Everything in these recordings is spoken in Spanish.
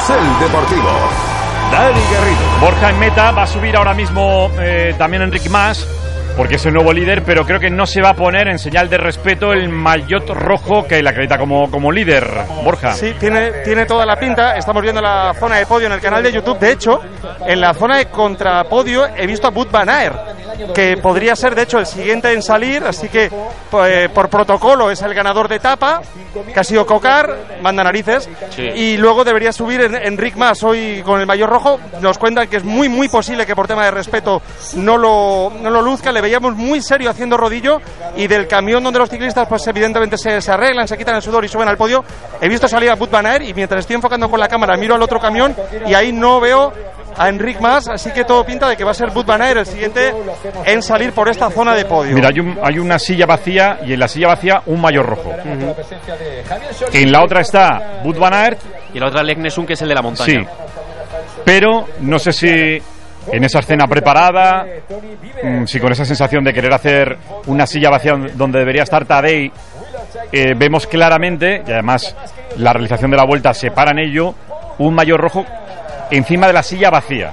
Carrusel Deportivo. Dani Garrido. Borja en meta, va a subir ahora mismo también Enric Mas, porque es el nuevo líder, pero creo que no se va a poner en señal de respeto el maillot rojo que le acredita como líder. Borja. Sí, tiene toda la pinta. Estamos viendo la zona de podio en el canal de YouTube. De hecho, en la zona de contrapodio he visto a Wout van Aert, que podría ser de hecho el siguiente en salir, así que por protocolo es el ganador de etapa, que ha sido Cocar, manda narices, sí. Y luego debería subir Enric Mas hoy con el maillot rojo. Nos cuentan que es muy posible que por tema de respeto no lo luzca. Le veíamos muy serio haciendo rodillo, y del camión donde los ciclistas pues evidentemente se arreglan, se quitan el sudor y suben al podio, he visto salir a Wout van Aert, y mientras estoy enfocando con la cámara miro al otro camión y ahí no veo a Enric Mas, así que todo pinta de que va a ser Wout van Aert el siguiente en salir por esta zona de podio. Mira, hay una silla vacía, y en la silla vacía un maillot rojo. En la otra está Wout van Aert y la otra Lek Nessun, que es el de la montaña. Sí, pero no sé si en esa escena preparada, si con esa sensación de querer hacer una silla vacía donde debería estar Tadej, vemos claramente, y además la realización de la vuelta se para en ello, un maillot rojo encima de la silla vacía.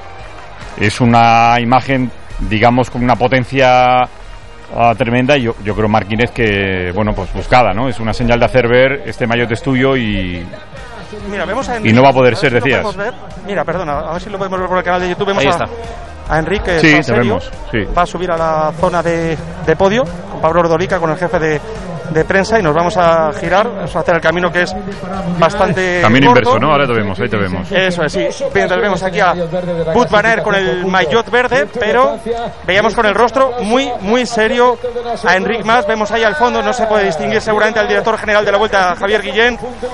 Es una imagen, digamos, con una potencia tremenda, y yo creo, Marquínez, que, bueno, pues buscada, ¿no? Es una señal de hacer ver este maillot es tuyo y... Mira, vemos a Enric, y no va a poder ser, decías. Mira, perdona, a ver si lo podemos ver por el canal de YouTube. Vemos a Enric, que sí, está serio, vemos, sí. Va a subir a la zona de podio con Pablo Ordorica, con el jefe de prensa, y nos vamos a girar, vamos a hacer el camino, que es bastante camino corto. Inverso, ¿no? Ahora te vemos, ahí te vemos. Eso es, sí. Mientras vemos aquí a Wout van Aert con el maillot verde, pero veíamos con el rostro muy serio a Enric Mas. Vemos ahí al fondo, no se puede distinguir seguramente al director general de la Vuelta, Javier Guillén,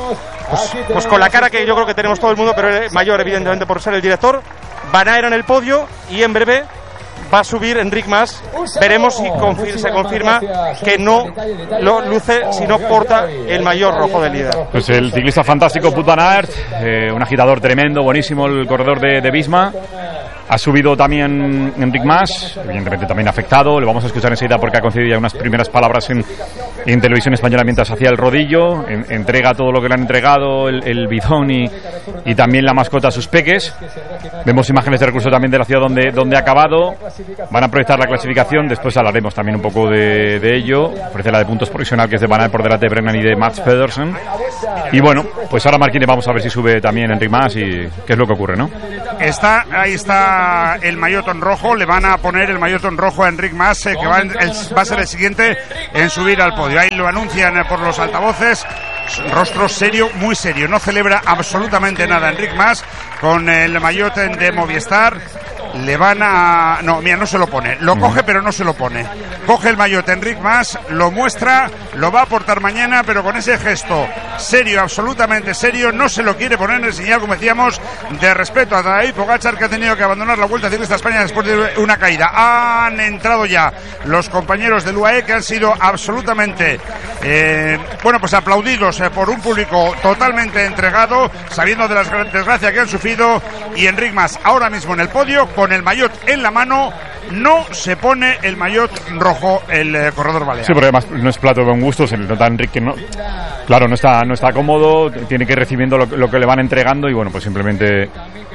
pues con la cara que yo creo que tenemos todo el mundo, pero mayor evidentemente por ser el director. Van Aert en el podio, y en breve va a subir Enric Mas. Veremos si se confirma que no lo luce, si no porta el maillot rojo del líder. Pues el ciclista fantástico Wout van Aert, un agitador tremendo, buenísimo, el corredor de Visma. Ha subido también Enric Mas, evidentemente también afectado. Le vamos a escuchar enseguida, porque ha concedido ya unas primeras palabras en televisión española mientras hacía el rodillo. Entrega todo lo que le han entregado, el bidón y también la mascota a sus peques. Vemos imágenes de recurso también de la ciudad donde ha acabado. Van a proyectar la clasificación, después hablaremos también un poco de ello. Ofrece la de puntos provisional, que es de Van Aert por delante de Brennan y de Mats Pedersen. Y bueno, pues ahora Marquínez, vamos a ver si sube también Enric Mas y qué es lo que ocurre, ¿no? Ahí está el maillot rojo. Le van a poner el maillot rojo a Enric Mas, que va a ser el siguiente en subir al podio. Ahí lo anuncian por los altavoces. Rostro serio, muy serio. No celebra absolutamente nada Enric Mas con el maillot de Movistar. Le van a... No, mira, no se lo pone. Lo coge, pero no se lo pone. Coge el maillot Enric Mas, lo muestra, lo va a portar mañana, pero con ese gesto serio, absolutamente serio. No se lo quiere poner en señal, como decíamos, de respeto a Tadej Pogačar, que ha tenido que abandonar la Vuelta Ciclista a España después de una caída. Han entrado ya los compañeros del UAE, que han sido absolutamente pues aplaudidos por un público totalmente entregado, sabiendo de la desgracia que han sufrido. Y Enric Mas ahora mismo en el podio con el maillot en la mano. No se pone el maillot rojo el corredor balear. Sí, porque además no es plato de buen gusto. Se le nota a Enric que no está cómodo, tiene que ir recibiendo lo que le van entregando, y bueno, pues simplemente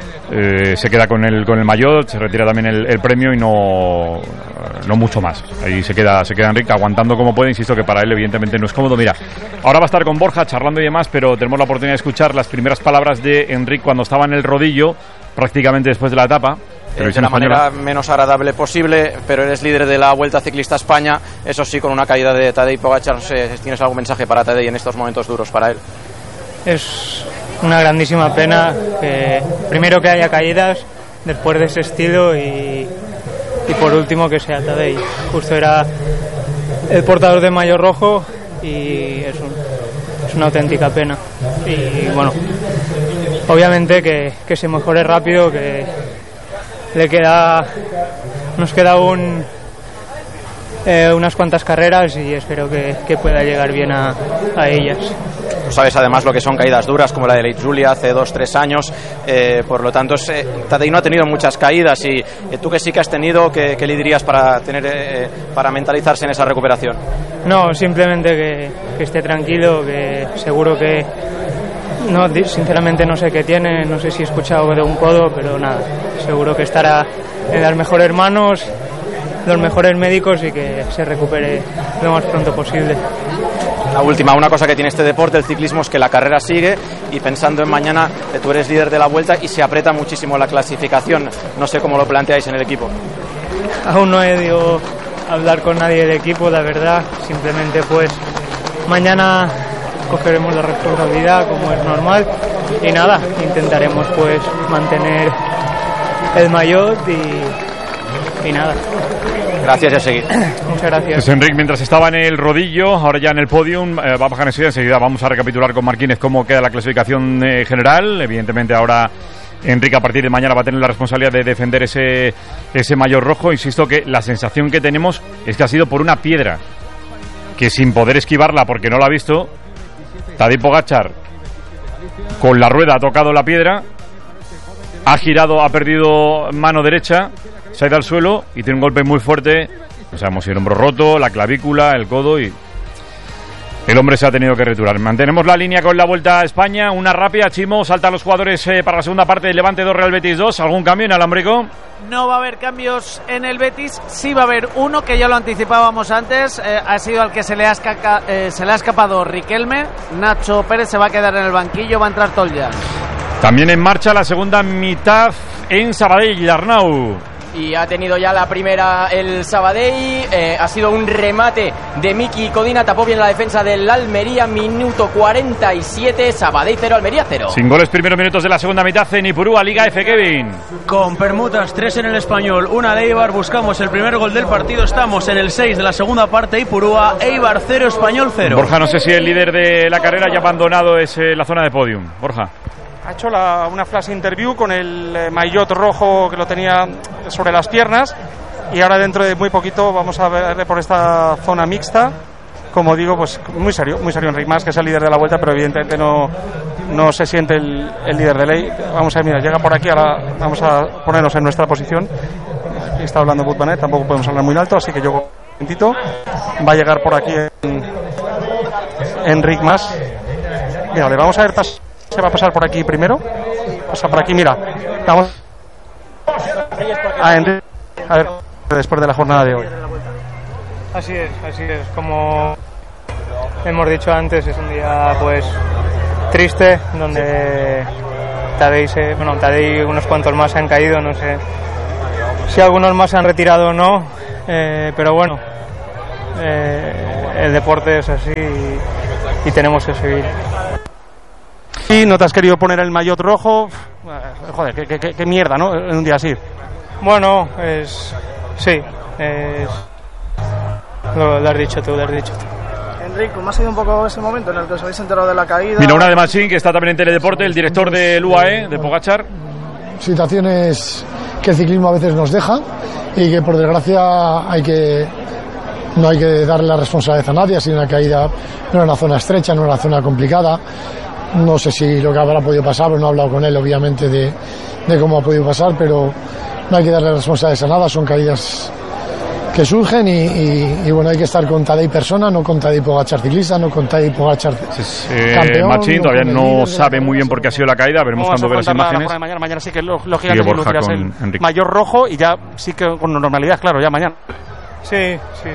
se queda con el maillot, se retira también el premio, y no mucho más. Ahí se queda Enric aguantando como puede. Insisto que para él evidentemente no es cómodo. Mira, ahora va a estar con Borja charlando y demás, pero tenemos la oportunidad de escuchar las primeras palabras de Enric cuando estaba en el rodillo, prácticamente después de la etapa. De la manera menos agradable posible, pero eres líder de la Vuelta Ciclista a España, eso sí, con una caída de Tadej Pogačar. No sé, ¿tienes algún mensaje para Tadej en estos momentos duros para él? Es una grandísima pena primero que haya caídas después de ese estilo, y por último que sea Tadej. Justo era el portador de maillot rojo, y es una auténtica pena. Y bueno, obviamente que se mejore rápido, que nos queda unas cuantas carreras, y espero que pueda llegar bien a ellas. Sabes además lo que son caídas duras, como la de Late Julia hace 2-3 años, por lo tanto Tadej no ha tenido muchas caídas, y tú que sí que has tenido, ¿qué le dirías para mentalizarse en esa recuperación? No, simplemente que esté tranquilo, que seguro que No, sinceramente no sé qué tiene, no sé si he escuchado de un codo, pero nada, seguro que estará en las mejores manos, los mejores médicos y que se recupere lo más pronto posible. La última, una cosa que tiene este deporte, el ciclismo, es que la carrera sigue y pensando en mañana, tú eres líder de la Vuelta y se aprieta muchísimo la clasificación. No sé cómo lo planteáis en el equipo. Aún no he ido a hablar con nadie del equipo, la verdad. Simplemente pues mañana cogeremos la responsabilidad como es normal y nada, intentaremos pues mantener el maillot y nada. Gracias y a seguir. Muchas gracias. Pues Enric, mientras estaba en el rodillo, ahora ya en el podium, va a bajar enseguida. Vamos a recapitular con Marquínez cómo queda la clasificación general. Evidentemente ahora Enric a partir de mañana va a tener la responsabilidad de defender ese maillot rojo. Insisto que la sensación que tenemos es que ha sido por una piedra, que sin poder esquivarla porque no la ha visto, Tadej Pogačar con la rueda ha tocado la piedra, ha girado, ha perdido mano derecha, se ha ido al suelo y tiene un golpe muy fuerte. No sabemos si el hombro roto, la clavícula, el codo, y el hombre se ha tenido que retirar. Mantenemos la línea con la Vuelta a España. Una rápida, Chimo, saltan los jugadores para la segunda parte. Levante 2, Real Betis 2. ¿Algún cambio en Alámbrico? No va a haber cambios en el Betis. Sí va a haber uno, que ya lo anticipábamos antes. Ha sido al que se le ha escapado Riquelme. Nacho Pérez se va a quedar en el banquillo. Va a entrar Tolja. También en marcha la segunda mitad en Sabadell, Arnau. Y ha tenido ya la primera el Sabadell, ha sido un remate de Miki Codina, tapó bien la defensa del Almería, minuto 47, Sabadell 0, Almería 0. Sin goles, primeros minutos de la segunda mitad en Ipurúa, Liga F, Kevin. Con permutas, 3 en el Español, 1 de Eibar, buscamos el primer gol del partido, estamos en el 6 de la segunda parte, Ipurúa, Eibar 0, Español 0. Borja, no sé si el líder de la carrera ya ha abandonado la zona de podium. Borja. Ha hecho una flash interview con el maillot rojo que lo tenía sobre las piernas y ahora dentro de muy poquito vamos a ver por esta zona mixta. Como digo, pues muy serio Enric Mas, que es el líder de la Vuelta, pero evidentemente no se siente el líder de ley. Vamos a ver, mira, llega por aquí, ahora vamos a ponernos en nuestra posición. Aquí está hablando Wout van Aert, tampoco podemos hablar muy alto, así que yo un momentito. Va a llegar por aquí Enric Mas. Mira, le vamos a ver se va a pasar por aquí primero. Pasa por aquí, mira. Vamos a Enric, a ver después de la jornada de hoy. Así es. Como hemos dicho antes, es un día pues triste, donde Tadej y unos cuantos más se han caído. No sé si algunos más se han retirado o no, pero bueno, el deporte es así y tenemos que seguir. ¿Y no te has querido poner el maillot rojo? Joder, qué mierda, ¿no? En un día así. Bueno, lo has dicho tú. Enric, ¿cómo ha sido un poco ese momento en el que os habéis enterado de la caída? Mira, una de Machín, que está también en Teledeporte, el director del UAE, de Pogačar. Situaciones que el ciclismo a veces nos deja y que por desgracia no hay que darle la responsabilidad a nadie. Ha sido una caída, no era una zona estrecha, no era una zona complicada. No sé si lo que habrá podido pasar, pero no he hablado con él obviamente de cómo ha podido pasar, pero no hay que darle responsabilidades a nada, son caídas que surgen y bueno, hay que estar con Tadej persona, no con Tadej Pogačar ciclista, no con Tadej Pogačar campeón. Machín todavía no sabe muy bien por qué ha sido la caída, veremos cuando ve las imágenes. Mañana sí que lógicamente lucirás el maillot rojo y ya sí que con normalidad, claro, ya mañana. Sí,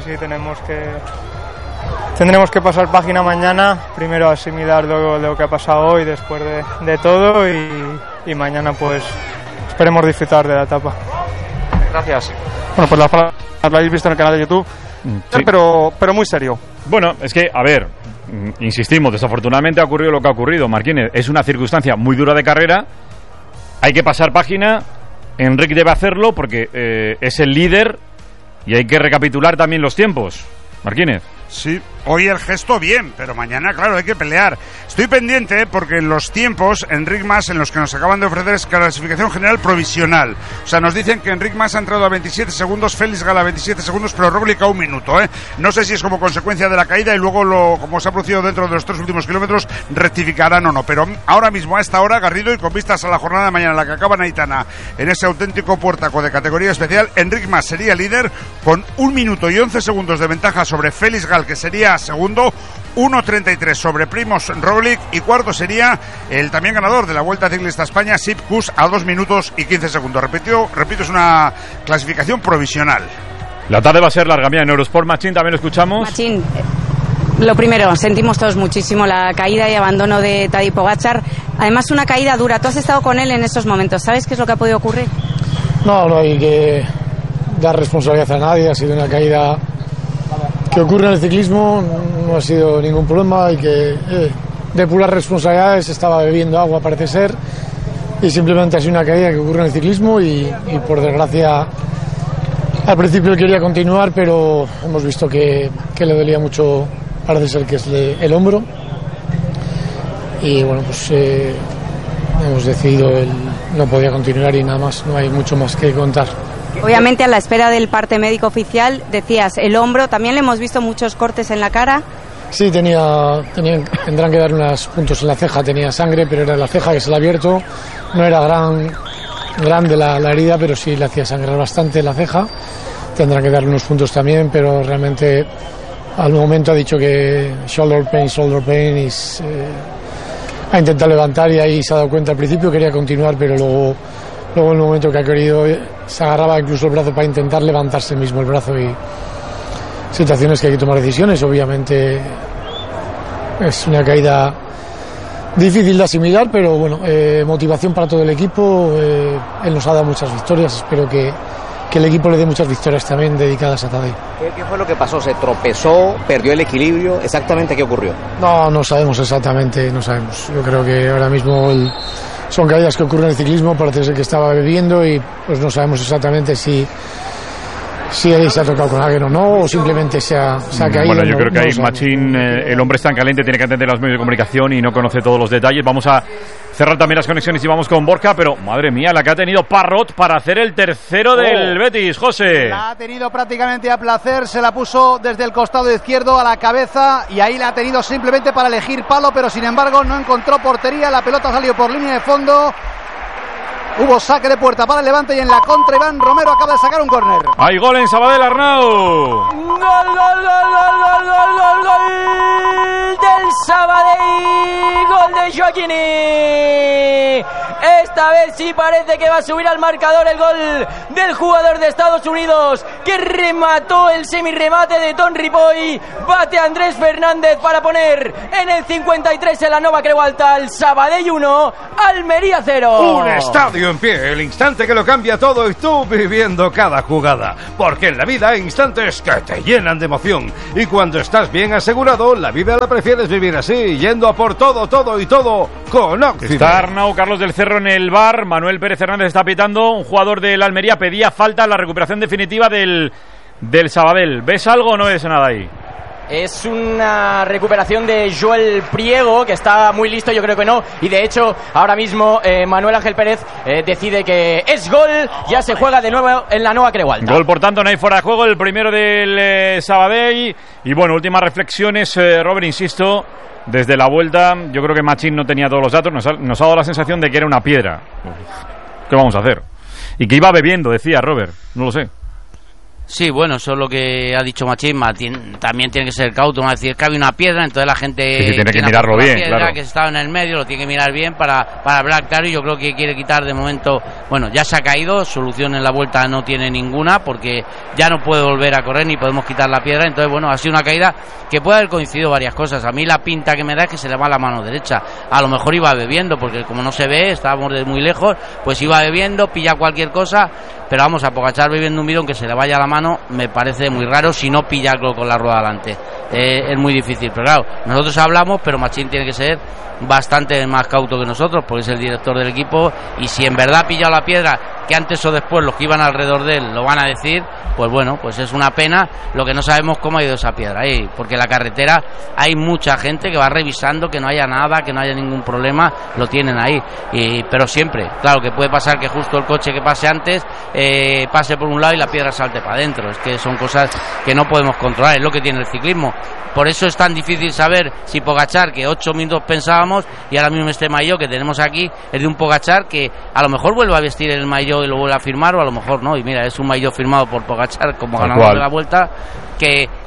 tendremos que pasar página mañana, primero asimilar lo que ha pasado hoy después de todo y mañana pues esperemos disfrutar de la etapa. Gracias. Bueno, pues lo habéis visto en el canal de YouTube, sí. pero muy serio. Bueno, es que, a ver, insistimos, desafortunadamente ha ocurrido lo que ha ocurrido, Marquínez. Es una circunstancia muy dura de carrera, hay que pasar página, Enric debe hacerlo porque es el líder y hay que recapitular también los tiempos. Marquínez. Sí, hoy el gesto bien, pero mañana, claro, hay que pelear. Estoy pendiente porque en los tiempos, Enric Mas, en los que nos acaban de ofrecer, es clasificación general provisional. O sea, nos dicen que Enric Mas ha entrado a 27 segundos, Félix Gala a 27 segundos, pero Roglic a 1 minuto, ¿eh? No sé si es como consecuencia de la caída y luego, como se ha producido dentro de los 3 últimos kilómetros, rectificarán o no. Pero ahora mismo, a esta hora, Garrido, y con vistas a la jornada de mañana, en la que acaba Aitana, en ese auténtico puertaco de categoría especial, Enric Mas sería líder con 1 minuto y 11 segundos de ventaja sobre Félix Gal, que sería sería segundo, 1.33 sobre Primož Roglic, y cuarto sería el también ganador de la Vuelta Ciclista España, Sepp Kuss, a 2 minutos y 15 segundos. Repito, es una clasificación provisional. La tarde va a ser larga. Mira, en Eurosport Machín también lo escuchamos. Machín, lo primero, sentimos todos muchísimo la caída y abandono de Tadej Pogačar. Además, una caída dura. Tú has estado con él en esos momentos. ¿Sabes qué es lo que ha podido ocurrir? No hay que dar responsabilidad a nadie. Ha sido una caída que ocurre en el ciclismo, no ha sido ningún problema. Hay que depurar responsabilidades. Estaba bebiendo agua, parece ser, y simplemente ha sido una caída que ocurre en el ciclismo y por desgracia al principio quería continuar, pero hemos visto que le dolía mucho, parece ser que es el hombro, y bueno, pues hemos decidido no podía continuar y nada más, no hay mucho más que contar. Obviamente a la espera del parte médico oficial, decías el hombro, también le hemos visto muchos cortes en la cara. Sí, tendrán que dar unos puntos en la ceja, tenía sangre, pero era la ceja que se le ha abierto, no era grande la herida, pero sí le hacía sangrar bastante la ceja. Tendrán que darle unos puntos también, pero realmente al momento ha dicho que shoulder pain is, ha intentado levantar y ahí se ha dado cuenta. Al principio quería continuar, pero luego en el momento que ha querido se agarraba incluso el brazo para intentar levantarse mismo el brazo, y situaciones que hay que tomar decisiones. Obviamente es una caída difícil de asimilar, pero bueno, motivación para todo el equipo. Él nos ha dado muchas victorias, espero que el equipo le dé muchas victorias también dedicadas a Tadej. ¿Qué fue lo que pasó? ¿Se tropezó? ¿Perdió el equilibrio? ¿Exactamente qué ocurrió? No sabemos exactamente, no sabemos. Yo creo que ahora mismo son caídas que ocurren en el ciclismo, parece ser que estaba bebiendo y pues no sabemos exactamente si ahí se ha tocado con alguien o no, o simplemente se ha caído. Bueno, yo creo que ahí Machín, el hombre está en caliente, tiene que atender a los medios de comunicación y no conoce todos los detalles. Vamos a cerrar también las conexiones y vamos con Borja, pero madre mía, la que ha tenido Parrot para hacer el tercero del Betis, José. La ha tenido prácticamente a placer, se la puso desde el costado izquierdo a la cabeza y ahí la ha tenido simplemente para elegir palo, pero sin embargo no encontró portería, la pelota salió por línea de fondo. Hubo saque de puerta para el Levante y en la contra Iván Romero acaba de sacar un córner. Hay gol en Sabadell, Arnau. Gol del Sabadell, gol de Joaquini. Esta vez sí parece que va a subir al marcador el gol del jugador de Estados Unidos que remató el semirremate de Tom Ripoll. Bate Andrés Fernández para poner en el 53 en la Nova Creu Alta. El Sabadell 1, Almería 0. Un estadio en pie, el instante que lo cambia todo y tú viviendo cada jugada. Porque en la vida hay instantes que te llenan de emoción. Y cuando estás bien asegurado, la vida la prefieres vivir así, yendo a por todo con Oxygen. Está Arnau, Carlos del Cerro en el bar. Manuel Pérez Hernández está pitando. Un jugador del Almería pedía falta en la recuperación definitiva del Sabadell. ¿Ves algo o no ves nada ahí? Es una recuperación de Joel Priego, que está muy listo, yo creo que no. Y de hecho, ahora mismo Manuel Ángel Pérez decide que es gol. Ya se juega de nuevo en la Nova Creu Alta. Gol, por tanto, no hay fuera de juego. El primero del Sabadell. Y bueno, últimas reflexiones, Robert, insisto. Desde la vuelta, yo creo que Machín no tenía todos los datos. Nos ha dado la sensación de que era una piedra. ¿Qué vamos a hacer? Y que iba bebiendo, decía Robert. No lo sé. Sí, bueno, eso es lo que ha dicho Machín. También tiene que ser cauto, no decir que había una piedra, entonces la gente sí, tiene que mirarlo bien, piedra, claro. Que estaba en el medio, lo tiene que mirar bien para hablar claro. Y yo creo que quiere quitar de momento. Bueno, ya se ha caído, solución en la vuelta no tiene ninguna, porque ya no puede volver a correr ni podemos quitar la piedra. Entonces, bueno, ha sido una caída que puede haber coincidido varias cosas. A mí la pinta que me da es que se le va la mano derecha. A lo mejor iba bebiendo, porque como no se ve, estábamos de muy lejos, pues iba bebiendo, pilla cualquier cosa. Pero vamos, a Pogačar bebiendo un bidón que se le vaya la mano me parece muy raro, si no pillarlo con la rueda delante. Es muy difícil, pero claro, nosotros hablamos, pero Machín tiene que ser bastante más cauto que nosotros, porque es el director del equipo, y si en verdad ha pillado la piedra, que antes o después los que iban alrededor de él lo van a decir, pues bueno, pues es una pena. Lo que no sabemos cómo ha ido esa piedra ahí, porque en la carretera hay mucha gente que va revisando que no haya nada, que no haya ningún problema, lo tienen ahí, pero siempre, claro que puede pasar que justo el coche que pase antes pase por un lado y la piedra salte para adentro. Es que son cosas que no podemos controlar, es lo que tiene el ciclismo. Por eso es tan difícil saber si Pogačar, que 8 minutos pensábamos, y ahora mismo este maillot que tenemos aquí es de un Pogačar que a lo mejor vuelve a vestir el maillot y lo vuelve a firmar, o a lo mejor no. Y mira, es un maillot firmado por Pogačar como ganador de la vuelta, que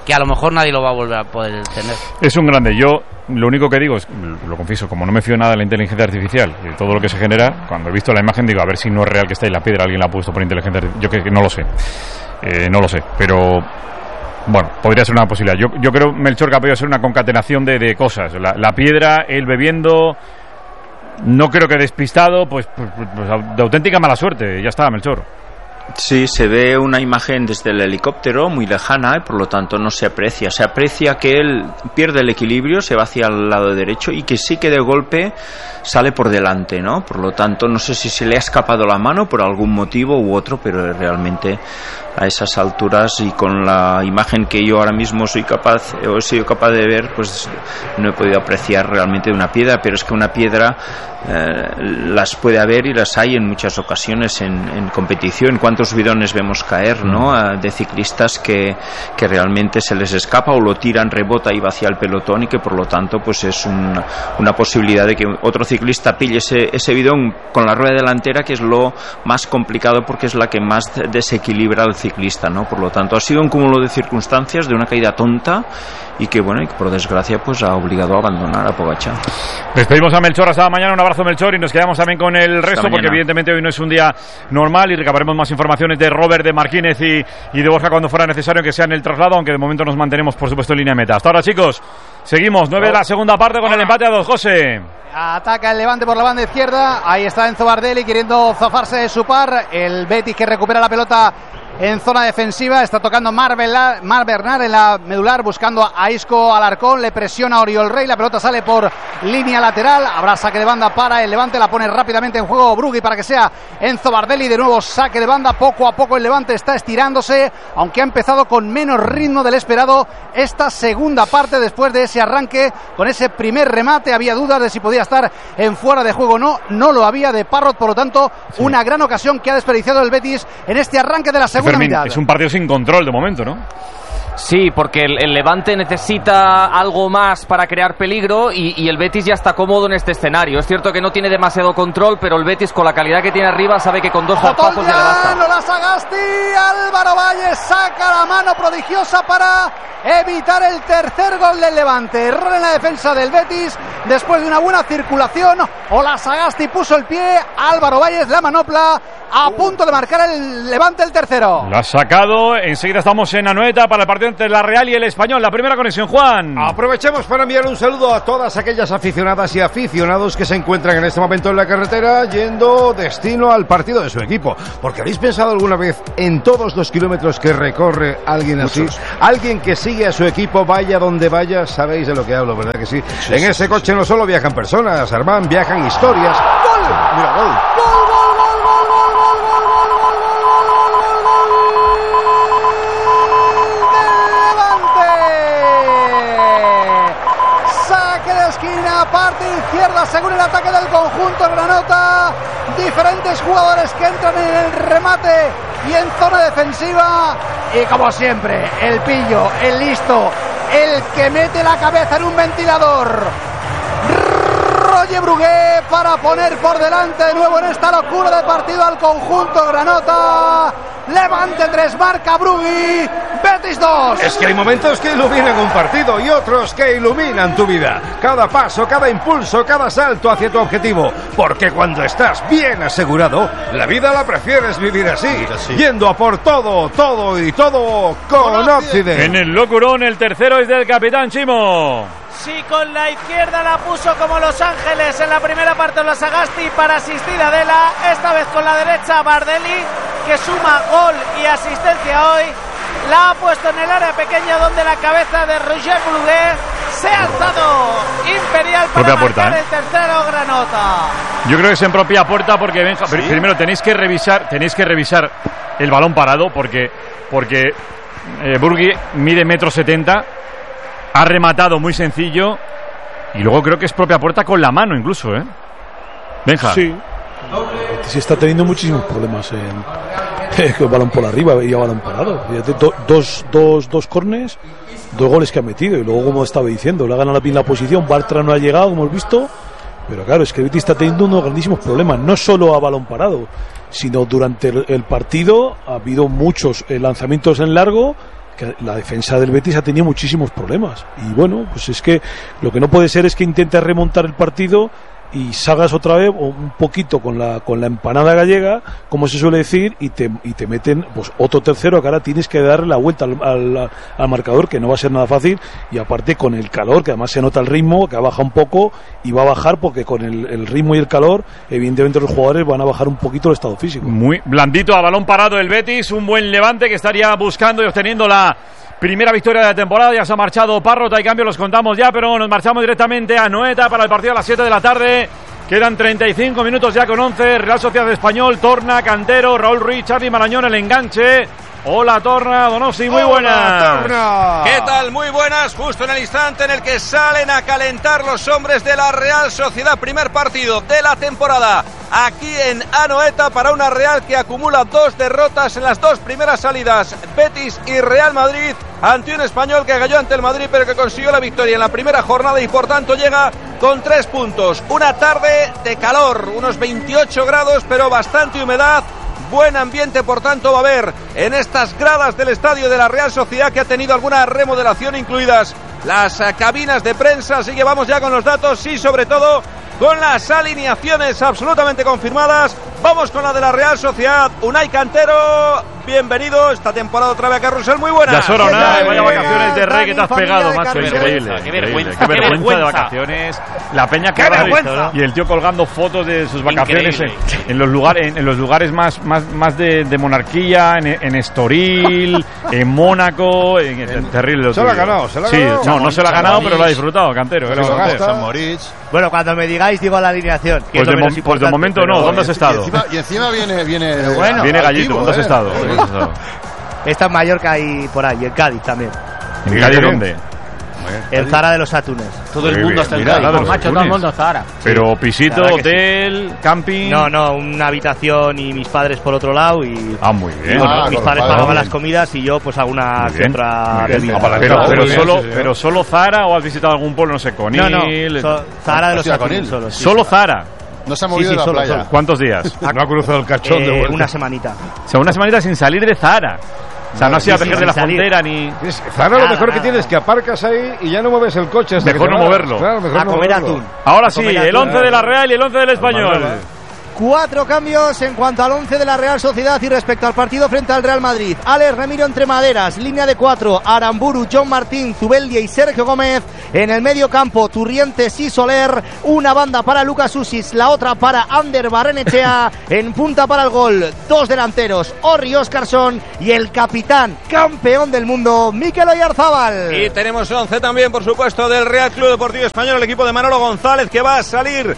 que a lo mejor nadie lo va a volver a poder tener. Es un grande. Yo lo único que digo es, lo confieso, como no me fío nada de la inteligencia artificial y de todo lo que se genera, cuando he visto la imagen digo, a ver si no es real que está ahí la piedra, alguien la ha puesto por inteligencia artificial. Yo que no lo sé. No lo sé, pero bueno, podría ser una posibilidad. Yo creo, Melchor, que ha podido ser una concatenación de cosas. La piedra, él bebiendo, no creo que despistado, pues de auténtica mala suerte. Ya está, Melchor. Sí, se ve una imagen desde el helicóptero muy lejana y por lo tanto no se aprecia. Se aprecia que él pierde el equilibrio, se va hacia el lado derecho y que sí que de golpe sale por delante, ¿no? Por lo tanto, no sé si se le ha escapado la mano por algún motivo u otro, pero realmente a esas alturas y con la imagen que yo ahora mismo he sido capaz de ver, pues no he podido apreciar realmente una piedra, pero es que una piedra las puede haber y las hay en muchas ocasiones en competición. ¿Cuántos bidones vemos caer, ¿no? De ciclistas que realmente se les escapa o lo tiran, rebota y va hacia el pelotón y que por lo tanto pues es una posibilidad de que otro ciclista pille ese bidón con la rueda delantera, que es lo más complicado porque es la que más desequilibra al ciclista, ¿no? Por lo tanto ha sido un cúmulo de circunstancias, de una caída tonta y que bueno, y por desgracia pues ha obligado a abandonar a Pogačar. Despedimos a Melchor hasta mañana, un abrazo, Melchor, y nos quedamos también con el resto porque evidentemente hoy no es un día normal y recabaremos más informaciones de Robert, de Marquínez y de Borja cuando fuera necesario que sea en el traslado, aunque de momento nos mantenemos por supuesto en línea de meta. Hasta ahora, chicos, seguimos 9 de la segunda parte con el empate a 2. José. Ataca el Levante por la banda izquierda, ahí está Enzo Bardelli queriendo zafarse de su par, el Betis que recupera la pelota en zona defensiva, está tocando Mar Bernal en la medular, buscando a Isco Alarcón, le presiona a Oriol Rey, la pelota sale por línea lateral, habrá saque de banda para el Levante, la pone rápidamente en juego Brugui para que sea Enzo Bardelli, de nuevo saque de banda, poco a poco el Levante está estirándose, aunque ha empezado con menos ritmo del esperado esta segunda parte, después de ese arranque, con ese primer remate, había dudas de si podía estar en fuera de juego o no lo había de Parrot, por lo tanto, una gran ocasión que ha desperdiciado el Betis en este arranque de la segunda mitad. Es un partido sin control de momento, ¿no? Sí, porque el Levante necesita algo más para crear peligro y el Betis ya está cómodo en este escenario. Es cierto que no tiene demasiado control, pero el Betis con la calidad que tiene arriba sabe que con dos zarpazos ya le basta. La Sagasti, Álvaro Valles saca la mano prodigiosa para evitar el tercer gol del Levante. Error en la defensa del Betis después de una buena circulación. Ola Sagasti puso el pie, Álvaro Valles la manopla, a punto de marcar el Levante el tercero. Lo ha sacado, enseguida estamos en Anoeta para el partido entre la Real y el Español. La primera conexión, Juan. Aprovechamos para enviar un saludo a todas aquellas aficionadas y aficionados que se encuentran en este momento en la carretera yendo destino al partido de su equipo. Porque ¿habéis pensado alguna vez en todos los kilómetros que recorre alguien así? Muchos. Alguien que sigue a su equipo, vaya donde vaya, sabéis de lo que hablo, ¿verdad que sí? Sí, en ese coche no solo viajan personas, Armán, viajan historias. ¡Gol! Mira, gol. Parte izquierda según el ataque del conjunto granota, diferentes jugadores que entran en el remate y en zona defensiva y como siempre el pillo, el listo, el que mete la cabeza en un ventilador, Roger Brugué, para poner por delante de nuevo en esta locura de partido al conjunto granota. Levante 3, marca Brugui, Betis 2. Es que hay momentos que iluminan un partido y otros que iluminan tu vida. Cada paso, cada impulso, cada salto hacia tu objetivo. Porque cuando estás bien asegurado, la vida la prefieres vivir así. Yendo a por todo, todo y todo con Occident. En el locurón, el tercero es del capitán Chimo. Sí, con la izquierda la puso como Los Ángeles en la primera parte la Sagasti para asistir a Adela. Esta vez con la derecha Bardelli, que suma gol y asistencia hoy. La ha puesto en el área pequeña donde la cabeza de Roger Brugué se ha alzado imperial para marcar el tercero granota. Yo creo que es en propia puerta porque Benja, ¿sí? Primero tenéis que revisar el balón parado porque Burgui mide 1,70 m, ha rematado muy sencillo y luego creo que es propia puerta con la mano incluso, ¿eh? Benja. Sí. Sí, está teniendo muchísimos problemas en el balón por arriba y el balón parado. Dos córners, 2 goles que ha metido y luego, como estaba diciendo, le ha ganado bien la posición. Bartra no ha llegado, como hemos visto, pero claro, es que Betis está teniendo unos grandísimos problemas, no solo a balón parado, sino durante el partido ha habido muchos lanzamientos en largo que la defensa del Betis ha tenido muchísimos problemas. Y bueno, pues es que lo que no puede ser es que intentes remontar el partido y salgas otra vez un poquito con la empanada gallega, como se suele decir, y te meten pues otro tercero, que ahora tienes que darle la vuelta al marcador, que no va a ser nada fácil, y aparte con el calor, que además se nota el ritmo, que ha bajado un poco y va a bajar, porque con el ritmo y el calor evidentemente los jugadores van a bajar un poquito el estado físico. Muy blandito, a balón parado el Betis, un buen Levante que estaría buscando y obteniendo la primera victoria de la temporada. Ya se ha marchado Parrota y cambio, los contamos ya, pero nos marchamos directamente a Anoeta para el partido a las 7 de la tarde. Quedan 35 minutos ya con 11. Real Sociedad Español, Torna, Cantero, Raúl Ruiz, Charly Marañón, el enganche. Hola Torna, Donosti, muy buenas. Torna. ¿Qué tal? Muy buenas, justo en el instante en el que salen a calentar los hombres de la Real Sociedad. Primer partido de la temporada aquí en Anoeta para una Real que acumula 2 derrotas en las 2 primeras salidas. Betis y Real Madrid, ante un Español que cayó ante el Madrid pero que consiguió la victoria en la primera jornada y por tanto llega con 3 puntos. Una tarde de calor, unos 28 grados pero bastante humedad. Buen ambiente, por tanto, va a haber en estas gradas del estadio de la Real Sociedad, que ha tenido alguna remodelación, incluidas las cabinas de prensa. Así que vamos ya con los datos y sobre todo con las alineaciones absolutamente confirmadas. Vamos con la de la Real Sociedad. Unai Cantero, bienvenido esta temporada otra vez a Carrusel, muy buena. Ya solo nada, vaya vacaciones de rey que te has pegado, macho, increíble. Qué vergüenza de vacaciones. La peña que y el tío colgando fotos de sus vacaciones en los lugares más de monarquía, en Estoril, en Mónaco, terrible. Se lo ha ganado, Sí, no se lo ha ganado, pero lo ha disfrutado, Cantero. San Moritz. Bueno, cuando me digáis, digo la alineación. Pues de momento no, ¿dónde has estado? Y encima viene viene Gallito, ¿dónde has estado? Está en Mallorca y por ahí, en Cádiz también. ¿En Cádiz dónde? El Zara de los Atunes. Todo el mundo está en Cádiz. Macho, todo el mundo Zara. Pero pisito, hotel, camping. No, una habitación y mis padres por otro lado y. Ah, muy bien. Mis padres pagaban las comidas y yo pues alguna que otra bebida. Pero solo Zara, o has visitado algún pueblo, no sé, Conil. Zara de los Atunes solo. Solo Zara. No se ha movido de la playa. Solo. ¿Cuántos días? No ha cruzado el cachón de vuelta. Una semanita. O sea, una semanita sin salir de Zara. O sea, no ha sido a pegar de la frontera ni. Zara, lo mejor que tienes es que aparcas ahí y ya no mueves el coche. Mejor no moverlo. Claro, mejor a comer atún. Ahora sí, el 11 de la Real y el 11 del Español. 4 cambios en cuanto al 11 de la Real Sociedad y respecto al partido frente al Real Madrid. Alex Remiro entre maderas, línea de 4, Aramburu, John Martín, Zubeldia y Sergio Gómez. En el medio campo, Turrientes y Soler. Una banda para Lucas Usis, la otra para Ander Barrenechea. En punta para el gol, 2 delanteros, Orri Óscarson y el capitán, campeón del mundo, Mikel Oyarzábal. Y tenemos 11 también, por supuesto, del Real Club Deportivo Español, el equipo de Manolo González, que va a salir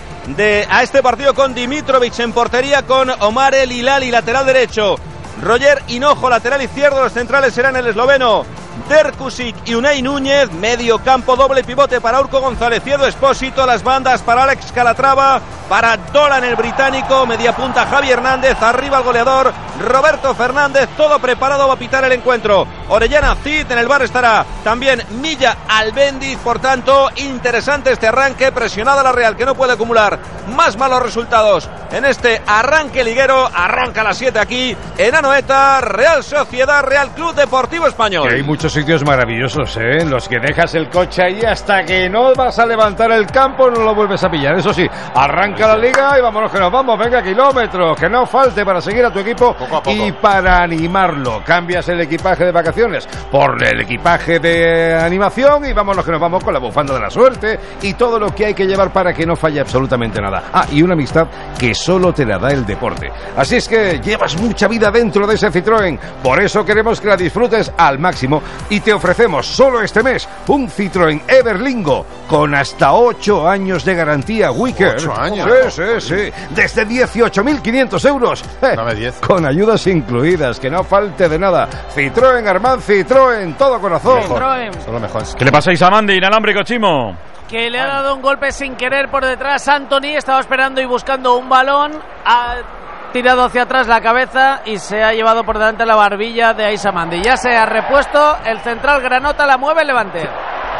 a este partido con Dimitrovic en portería, con Omar El Hilali, lateral derecho, Roger Hinojo, lateral izquierdo. Los centrales serán el esloveno Derkusic y Unai Núñez. Medio campo, doble pivote para Urco González y Edu Espósito. Las bandas para Alex Calatrava, para Dolan el británico. Media punta Javi Hernández. Arriba el goleador Roberto Fernández. Todo preparado, va a pitar el encuentro Orellana Cid. En el bar estará también Milla Albendiz. Por tanto, interesante este arranque. Presionada la Real, que no puede acumular más malos resultados en este arranque liguero. Arranca a las 7 aquí en Anoeta. Real Sociedad, Real Club Deportivo Español. Que hay muchos sitios maravillosos, en los que dejas el coche ahí hasta que no vas a levantar el campo, no lo vuelves a pillar. Eso sí, arranca la liga y vámonos que nos vamos. Venga, kilómetros, que no falte para seguir a tu equipo poco a poco. Y para animarlo. Cambias el equipaje de vacaciones por el equipaje de animación y vámonos que nos vamos con la bufanda de la suerte y todo lo que hay que llevar para que no falle absolutamente nada. Ah, y una amistad que solo te la da el deporte. Así es que llevas mucha vida dentro de ese Citroën. Por eso queremos que la disfrutes al máximo y te ofrecemos solo este mes un Citroën Everlingo con hasta 8 años de garantía Wicker. 8 años. Sí. Desde 18.500 euros. Dame 10. Con ayudas incluidas, que no falte de nada. Citroën, Armand Citroën, todo corazón. Citroën. Son lo mejor. ¿Qué le pasa a Isamandi, inalámbrico Chimo? Que le ha dado un golpe sin querer por detrás. Anthony estaba esperando y buscando un balón. Ha tirado hacia atrás la cabeza y se ha llevado por delante la barbilla de Aisa Mandi. Ya se ha repuesto. El central granota la mueve el Levante.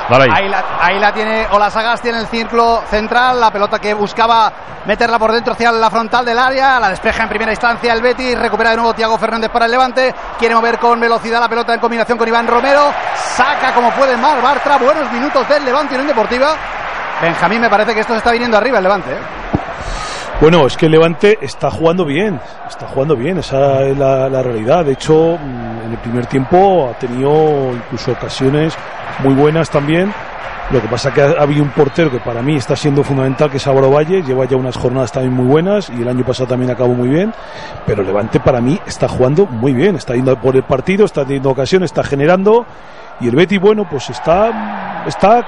Dale Ahí la tiene Olasagasti en el círculo central, la pelota que buscaba meterla por dentro hacia la frontal del área, la despeja en primera instancia el Betis, recupera de nuevo Thiago Fernández para el Levante, quiere mover con velocidad la pelota en combinación con Iván Romero, saca como puede Marc Bartra, buenos minutos del Levante Unión Deportiva. Benjamín, me parece que esto se está viniendo arriba el Levante, Bueno, es que el Levante está jugando bien, esa es la realidad. De hecho, en el primer tiempo ha tenido incluso ocasiones muy buenas también. Lo que pasa es que ha habido un portero que para mí está siendo fundamental, que es Álvaro Valle, lleva ya unas jornadas también muy buenas y el año pasado también acabó muy bien, pero el Levante para mí está jugando muy bien, está yendo por el partido, está teniendo ocasiones, está generando, y el Betis, bueno, pues está.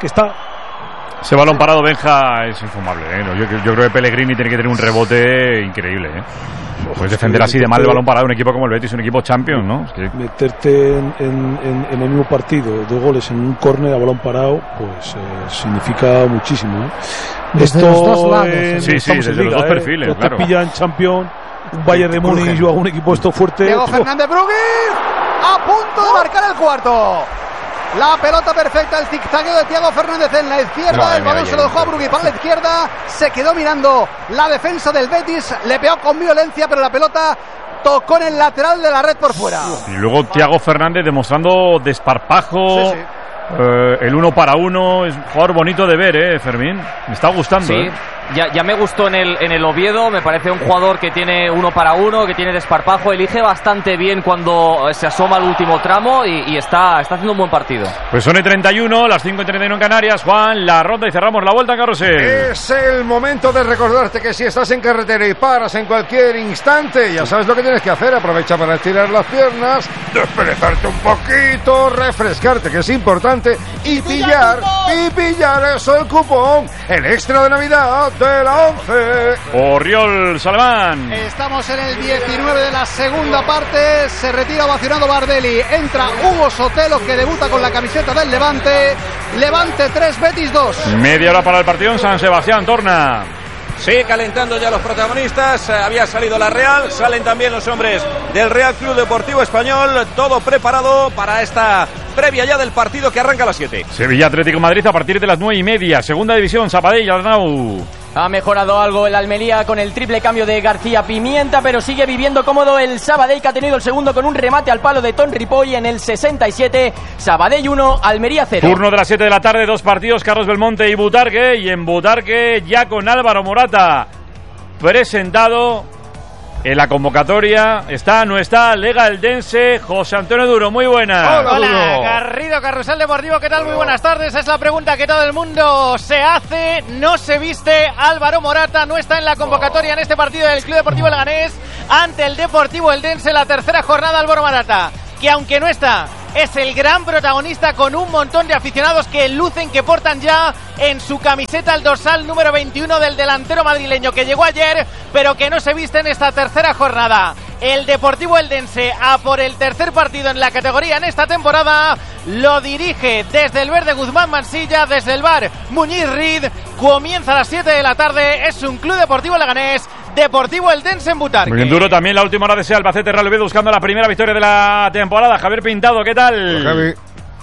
Ese balón parado, Benja, es infumable, ¿eh? Yo creo que Pellegrini tiene que tener un rebote increíble, ¿eh? Puedes defender así de mal el balón parado un equipo como el Betis, un equipo champion, ¿no? Es que... Meterte en el mismo partido 2 goles en un córner a balón parado, pues significa muchísimo, ¿eh? Desde Esto los dos lados, sí, desde los dos perfiles, claro. Te pillan champion, un Bayern de Múnich o algún equipo esto fuerte. Diego Fernández Brugui, a punto de marcar el cuarto. La pelota perfecta, el zigzagueo de Thiago Fernández en la izquierda, el balón se lo dejó a Brugui para la izquierda, se quedó mirando la defensa del Betis, le pegó con violencia, pero la pelota tocó en el lateral de la red por fuera. Y luego Thiago Fernández demostrando desparpajo, el 1 para 1, es un jugador bonito de ver, Fermín, me está gustando. Sí. Ya me gustó en el Oviedo, me parece un jugador que tiene 1 para 1, que tiene desparpajo, elige bastante bien cuando se asoma al último tramo y está haciendo un buen partido. Pues son 31, las 5:31 en Canarias, Juan, la ronda y cerramos la vuelta en Carrusel. Es el momento de recordarte que si estás en carretera y paras en cualquier instante, ya sabes lo que tienes que hacer, aprovecha para estirar las piernas, desperezarte un poquito, refrescarte, que es importante, y pillar eso, el cupón, el extra de Navidad de la 11. Oriol Salemán. Estamos en el 19 de la segunda parte. Se retira ovacionado Bardelli. Entra Hugo Sotelo, que debuta con la camiseta del Levante. Levante 3, Betis 2. Media hora para el partido en San Sebastián, Torna. Sí, calentando ya los protagonistas. Había salido la Real, salen también los hombres del Real Club Deportivo Español. Todo preparado para esta previa ya del partido que arranca a las 7. Sevilla Atlético de Madrid a partir de las 9:30. Segunda división, Sabadell, Arnau. Ha mejorado algo el Almería con el triple cambio de García Pimienta, pero sigue viviendo cómodo el Sabadell, que ha tenido el segundo con un remate al palo de Ton Ripoll en el 67. Sabadell 1, Almería 0. Turno de las 7 de la tarde, 2 partidos, Carlos Belmonte y Butarque. Y en Butarque ya con Álvaro Morata presentado en la convocatoria. ¿Está, no está? Lega Eldense, José Antonio Duro, muy buena. Hola, Garrido, Carrusel Deportivo, ¿qué tal? Muy buenas tardes. Es la pregunta que todo el mundo se hace. No se viste Álvaro Morata, no está en la convocatoria en este partido del Club Deportivo Leganés ante el Deportivo Eldense, la tercera jornada. Álvaro Morata, que aunque no está, es el gran protagonista, con un montón de aficionados que lucen, que portan ya en su camiseta el dorsal número 21 del delantero madrileño, que llegó ayer, pero que no se viste en esta tercera jornada. El Deportivo Eldense a por el tercer partido en la categoría en esta temporada. Lo dirige desde el verde Guzmán Mansilla, desde el bar Muñiz Reed. Comienza a las 7 de la tarde. Es un Club Deportivo Leganés, Deportivo Eldense en Butarque. Muy bien, Duro, también la última hora de ese Albacete Real Oviedo buscando la primera victoria de la temporada. Javier Pintado, ¿qué tal? Hola, Javi.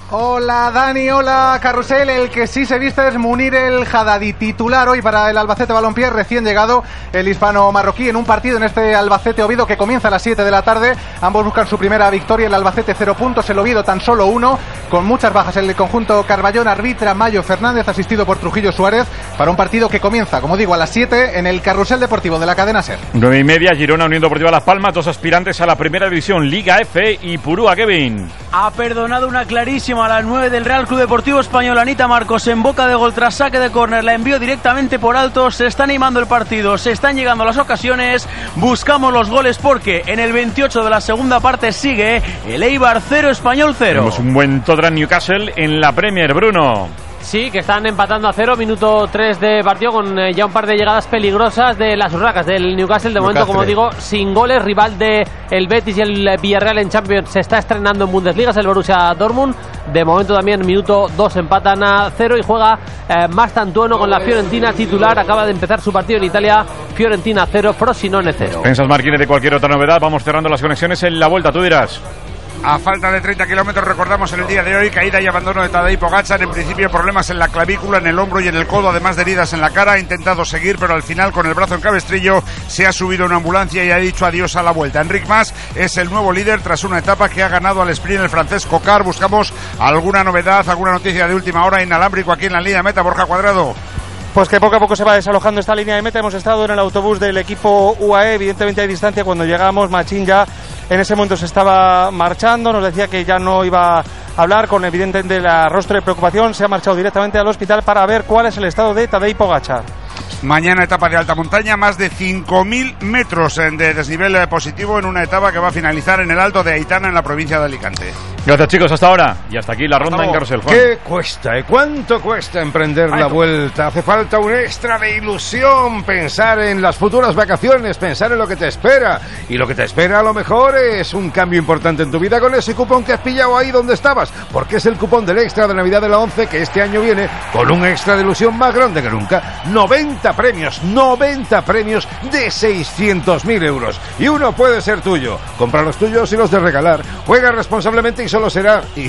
Hola Dani, hola Carrusel. El que sí se viste es Munir El Haddadi, titular hoy para el Albacete Balompié, recién llegado el hispano-marroquí en un partido en este Albacete Oviedo que comienza a las 7 de la tarde. Ambos buscan su primera victoria, el Albacete 0 puntos, el Oviedo tan solo 1, con muchas bajas en el conjunto Carballón. Arbitra Mayo Fernández, asistido por Trujillo Suárez, para un partido que comienza, como digo, a las 7 en el Carrusel Deportivo de la cadena SER. 9:30, Girona, Unión Deportiva Las Palmas, dos aspirantes a la primera división, Liga F y Purúa. Kevin. Ha perdonado una clarísima a las 9 del Real Club Deportivo Español. Anita Marcos en boca de gol tras saque de córner, la envió directamente por alto. Se está animando el partido, se están llegando las ocasiones, buscamos los goles, porque en el 28 de la segunda parte sigue el Eibar 0, Español 0. Tenemos un buen Tottenham Newcastle en la Premier, Bruno. Sí, que están empatando a 0, minuto 3 de partido, con ya un par de llegadas peligrosas de las urracas del Newcastle. De momento, como digo, sin goles. Rival de el Betis y el Villarreal en Champions se está estrenando en Bundesliga, es el Borussia Dortmund. De momento también, minuto 2, empatan a 0 y juega Mastantuono con la Fiorentina titular. Acaba de empezar su partido en Italia. Fiorentina 0, Frosinone 0. Pensas, Marquines, de cualquier otra novedad. Vamos cerrando las conexiones en la vuelta, tú dirás. A falta de 30 kilómetros, recordamos en el día de hoy, caída y abandono de Tadej Pogačar. En principio problemas en la clavícula, en el hombro y en el codo, además de heridas en la cara. Ha intentado seguir, pero al final con el brazo en cabestrillo se ha subido a una ambulancia y ha dicho adiós a la vuelta. Enric Mas es el nuevo líder tras una etapa que ha ganado al sprint el francés Coquard. Buscamos alguna novedad, alguna noticia de última hora inalámbrico aquí en la línea de meta. Borja Cuadrado. Pues que poco a poco se va desalojando esta línea de meta. Hemos estado en el autobús del equipo UAE, evidentemente hay distancia. Cuando llegamos, Machín ya en ese momento se estaba marchando, nos decía que ya no iba a hablar, con evidentemente el rostro de preocupación. Se ha marchado directamente al hospital para ver cuál es el estado de Tadej Pogačar. Mañana etapa de alta montaña, más de 5.000 metros de desnivel positivo en una etapa que va a finalizar en el Alto de Aitana, en la provincia de Alicante. Gracias, chicos, hasta ahora. Y hasta aquí la ronda en Carrusel. ¿Qué cuesta? ¿Cuánto cuesta emprender la vuelta? Hace falta un extra de ilusión, pensar en las futuras vacaciones, pensar en lo que te espera. Y lo que te espera a lo mejor es un cambio importante en tu vida con ese cupón que has pillado ahí donde estabas. Porque es el cupón del extra de Navidad de la 11, que este año viene con un extra de ilusión más grande que nunca. 90 premios de 600.000 euros. Y uno puede ser tuyo. Compra los tuyos y los de regalar. Juega responsablemente y solo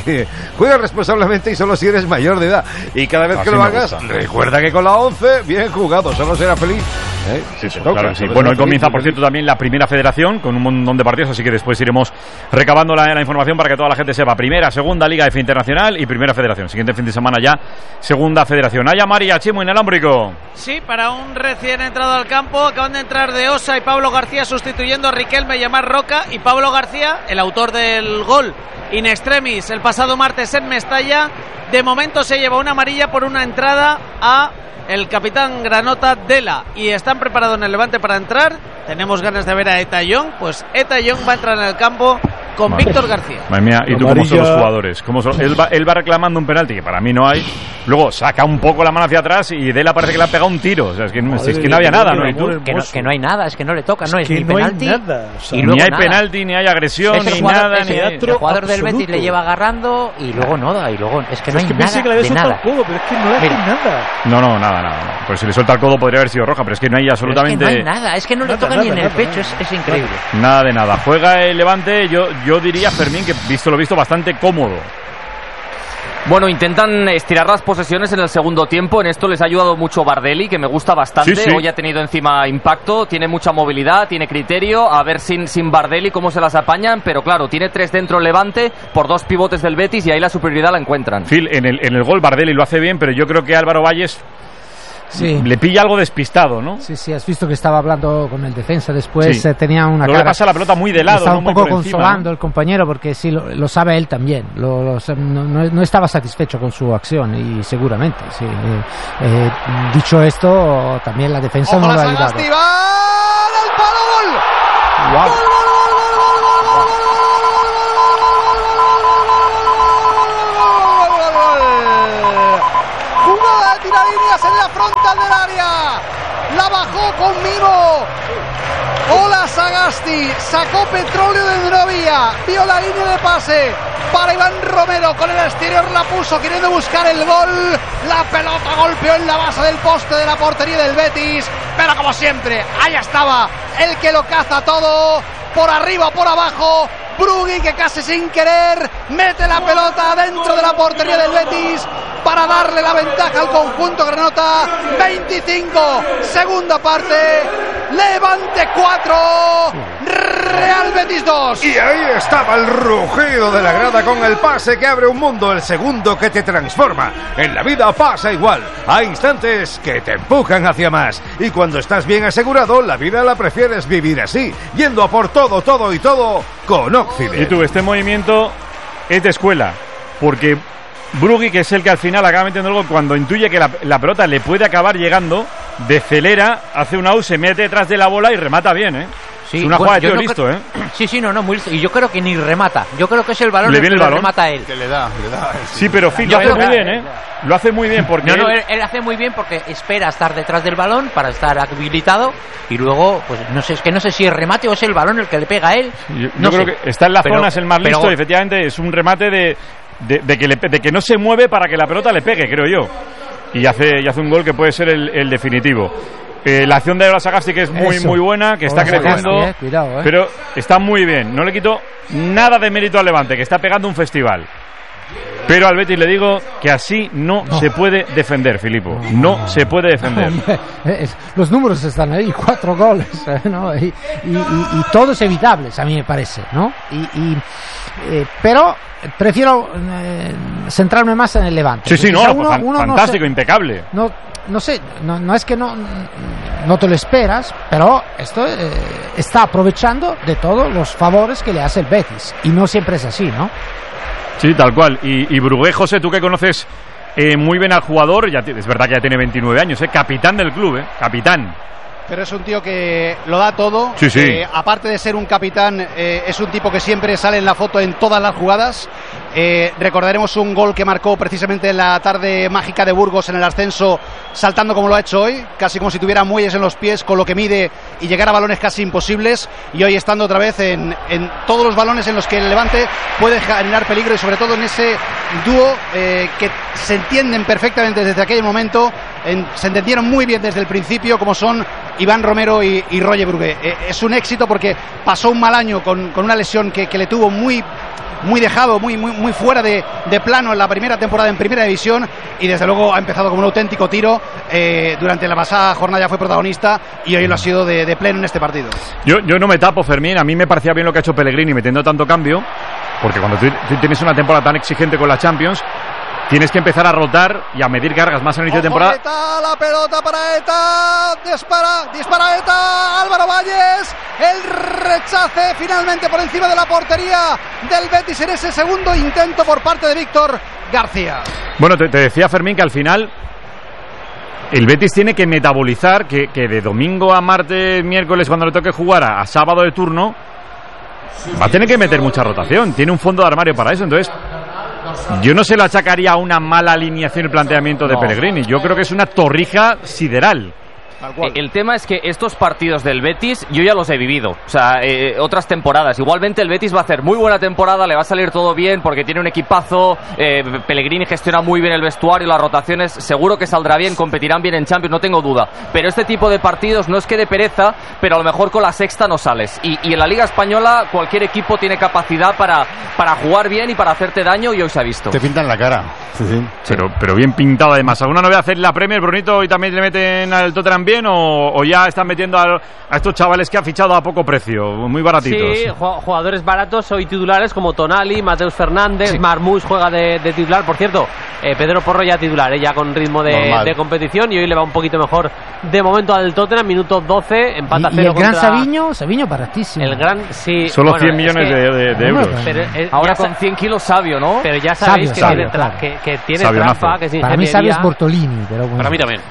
si eres mayor de edad. Y cada vez que lo hagas, recuerda que con la 11, bien jugado, solo será feliz. Sí, claro que sí. Bueno, hoy comienza, por cierto, también la primera federación con un montón de partidos, así que después iremos recabando la información para que toda la gente sepa. Primera, segunda Liga F Internacional y primera federación. Siguiente fin de semana ya, segunda federación. Haya María Chimo inalámbrico. Sí, para un recién entrado al campo, acaban de entrar De Osa y Pablo García sustituyendo a Riquelme y a Mar Roca. Y Pablo García, el autor del gol in extremis el pasado martes en Mestalla, de momento se lleva una amarilla por una entrada a el capitán Granota Dela, y están preparados en el Levante para entrar. Tenemos ganas de ver a Eta Young, pues Eta Young va a entrar en el campo con Víctor García. Madre mía, ¿y tú cómo son los jugadores? Él va reclamando un penalti que para mí no hay, luego saca un poco la mano hacia atrás y Dela parece que le ha pegado un tiro, o sea, es que no había nada, ¿no? ¿Y tú? Que no hay nada, es que no le toca, no es ni penalti, y ni hay penalti, ni hay agresión, ni nada. El jugador del Betis le lleva agarrando y luego nada, y luego es que no hay nada de nada. Pero es que no le hace nada. No, nada. Pues si le suelta el codo podría haber sido roja, pero es que no hay absolutamente... Es que no hay nada, es que no le toca ni en el pecho, es increíble. Nada de nada. Juega el Levante, yo diría, Fermín, que visto lo visto, bastante cómodo. Bueno, intentan estirar las posesiones en el segundo tiempo. En esto les ha ayudado mucho Bardelli, que me gusta bastante. Sí. Hoy ha tenido encima impacto, tiene mucha movilidad, tiene criterio. A ver sin Bardelli cómo se las apañan. Pero claro, tiene 3 dentro el Levante por 2 pivotes del Betis y ahí la superioridad la encuentran. Phil, en el gol Bardelli lo hace bien, pero yo creo que Álvaro Valles... Sí. Le pilla algo despistado, ¿no? Sí, has visto que estaba hablando con el defensa después, tenía una cara... le pasa la pelota muy de lado, estaba un poco consolando encima, ¿no? El compañero, porque sí, lo sabe él también. No estaba satisfecho con su acción y seguramente, sí. Dicho esto, también la defensa no lo ha ayudado. ¡El palo, gol! ¡Wow! En la frontal del área, la bajó con mimo. Hola Sagasti, sacó petróleo de donde no había, vio la línea de pase para Iván Romero, con el exterior la puso queriendo buscar el gol. La pelota golpeó en la base del poste de la portería del Betis, pero como siempre, ahí estaba el que lo caza todo, por arriba, por abajo. Brugui, que casi sin querer mete la pelota dentro de la portería del Betis para darle la ventaja al conjunto granota. 25, segunda parte, Levante 4, Real Betis 2. Y ahí estaba el rugido de la grada con el pase que abre un mundo, el segundo que te transforma. En la vida pasa igual, hay instantes que te empujan hacia más, y cuando estás bien asegurado, la vida la prefieres vivir así, yendo a por todo con Occident. Y tú, este movimiento es de escuela, porque Brugui, que es el que al final acaba metiendo el gol, cuando intuye que la pelota le puede acabar llegando, decelera, hace un out, se mete detrás de la bola y remata bien, ¿eh? Sí, es una jugada de tío listo, ¿eh? Sí, muy listo. Y yo creo que ni remata. Yo creo que es el balón el que le remata a él. Que le da. Sí, pero Phil, lo hace muy bien, ¿eh? Lo hace muy bien porque... Él hace muy bien porque espera estar detrás del balón para estar habilitado y lugo, pues no sé si es remate o es el balón el que le pega a él. Yo creo que está en la zona, es el más listo y efectivamente es un remate de que no se mueve para que la pelota le pegue, creo yo. Y hace un gol que puede ser el definitivo. La acción de la Sagasti que es muy buena, que está creciendo, cuidado, pero está muy bien. No le quito nada de mérito al Levante, que está pegando un festival. Pero al Betis le digo que así no se puede defender, Filipo. No se puede defender. Los números están ahí, 4 goles, ¿no? Y todos evitables, a mí me parece, ¿no? Pero prefiero centrarme más en el Levante. Sí, no, fantástico, impecable. No sé, no es que no te lo esperas, pero esto está aprovechando de todos los favores que le hace el Betis. Y no siempre es así, ¿no? Sí, tal cual. Y Brugué, José, tú que conoces muy bien al jugador, es verdad que ya tiene 29 años, capitán del club, capitán. Pero es un tío que lo da todo. Sí. Aparte de ser un capitán, es un tipo que siempre sale en la foto en todas las jugadas. Recordaremos un gol que marcó precisamente en la tarde mágica de Burgos en el ascenso, saltando como lo ha hecho hoy, casi como si tuviera muelles en los pies con lo que mide y llegar a balones casi imposibles. Y hoy estando otra vez en todos los balones en los que el Levante puede generar peligro, y sobre todo en ese dúo que se entienden perfectamente desde aquel momento, se entendieron muy bien desde el principio, como son Iván Romero y Roger Brugué. Es un éxito porque pasó un mal año con una lesión que le tuvo muy dejado, muy fuera de plano en la primera temporada en Primera División, y desde luego ha empezado como un auténtico tiro. Durante la pasada jornada ya fue protagonista y hoy lo ha sido de pleno en este partido. Yo no me tapo, Fermín. A mí me parecía bien lo que ha hecho Pellegrini metiendo tanto cambio, porque cuando tú tienes una temporada tan exigente con la Champions, tienes que empezar a rotar y a medir cargas más en el inicio de temporada. Eta, la pelota para Eta, dispara Eta, Álvaro Valles, el rechace finalmente por encima de la portería del Betis en ese segundo intento por parte de Víctor García. Bueno, te decía, Fermín, que al final el Betis tiene que metabolizar que de domingo a martes, miércoles, cuando le toque jugar a sábado de turno, va a tener que meter mucha rotación. Tiene un fondo de armario para eso, entonces yo no se lo achacaría a una mala alineación y planteamiento de Pellegrini. Yo creo que es una torrija sideral. El tema es que estos partidos del Betis yo ya los he vivido, o sea, otras temporadas. Igualmente el Betis va a hacer muy buena temporada, le va a salir todo bien porque tiene un equipazo, Pellegrini gestiona muy bien el vestuario, las rotaciones, seguro que saldrá bien, competirán bien en Champions, no tengo duda. Pero este tipo de partidos no es que de pereza, pero a lo mejor con la sexta no sales. Y en la Liga Española cualquier equipo tiene capacidad para jugar bien y para hacerte daño, y hoy se ha visto. Te pintan la cara. Sí. Pero bien pintado además. ¿Alguna novedad hacer la Premier, Brunito, y también le meten al Tottenham bien, o ya están metiendo a estos chavales que ha fichado a poco precio, muy baratitos? Sí, jugadores baratos hoy titulares como Tonali, Mateus Fernández, Marmoush juega de titular, por cierto. Pedro Porro ya titular, ya con ritmo de competición, y hoy le va un poquito mejor de momento al Tottenham. Minuto 12, empata 0 y el contra... gran Savinho baratísimo. El gran, sí. Solo 100 millones de euros. Pero, ahora con 100 kilos Sabio, ¿no? Pero ya sabéis Sabio, que tiene trampa, que es ingeniería. Para mí Sabio es Bortolini, pero bueno. Para mí también.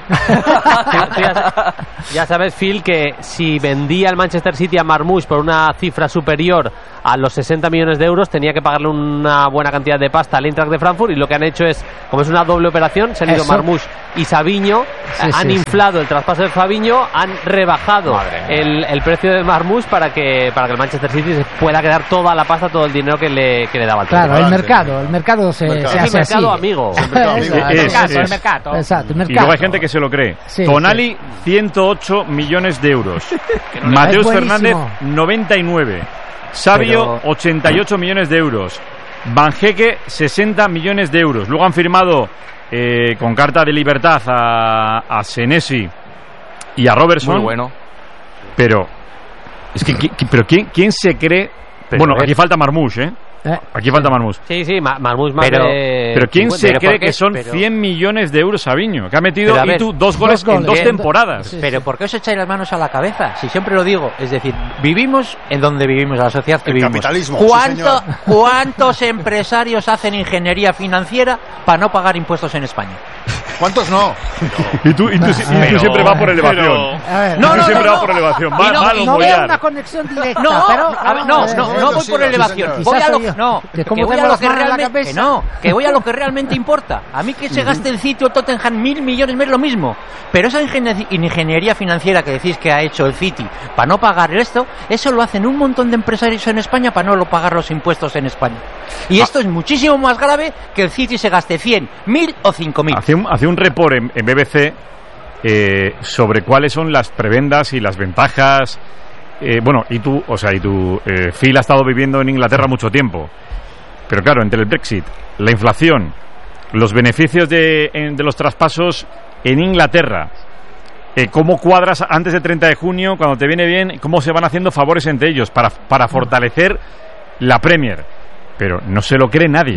Ya sabes, Phil, que si vendía el Manchester City a Marmoush por una cifra superior a los 60 millones de euros, tenía que pagarle una buena cantidad de pasta al Eintracht de Frankfurt, y lo que han hecho es, como es una doble operación, se han ido Marmoush y Savinho, han inflado el traspaso de Savinho, han rebajado el precio de Marmoush para que el Manchester City se pueda quedar toda la pasta, todo el dinero que le daba al club. Claro, el mercado se hace así. El mercado amigo. El mercado. Exacto, el mercado. Y luego hay gente que se lo cree. Tonali, 108 millones de euros. Mateus Fernández, 99. Sabio, 88 millones de euros. Banjeque, 60 millones de euros. Luego han firmado con carta de libertad a Senesi y a Robertson. Muy bueno. Pero es que pero ¿quién se cree? Bueno, aquí falta Marmoush, Aquí falta Marmoush. Sí, Marmoush más pero ¿quién se cree que son 100 millones de euros Savinho? Que ha metido y tú dos goles en 2 temporadas. Sí. Pero ¿por qué os echáis las manos a la cabeza? Si siempre lo digo, es decir, vivimos en donde vivimos, la sociedad que vivimos. Capitalismo. ¿Cuántos empresarios hacen ingeniería financiera para no pagar impuestos en España? ¿Cuántos no? Y tú siempre vas por elevación. No vas por elevación. No veo una conexión directa. No voy por elevación. Voy a lo que realmente importa. A mí que se gaste el sitio Tottenham 1.000 millones me es lo mismo. Pero esa ingeniería financiera que decís que ha hecho el City para no pagar esto, eso lo hacen un montón de empresarios en España para no pagar los impuestos en España. Y esto es muchísimo más grave que el City se gaste 100, 1.000 o 5.000. Hace un report en BBC sobre cuáles son las prebendas y las ventajas. Bueno, y tú, Phil ha estado viviendo en Inglaterra mucho tiempo, pero claro, entre el Brexit, la inflación, los beneficios de los traspasos en Inglaterra, cómo cuadras antes del 30 de junio, cuando te viene bien, cómo se van haciendo favores entre ellos para fortalecer la Premier. Pero no se lo cree nadie.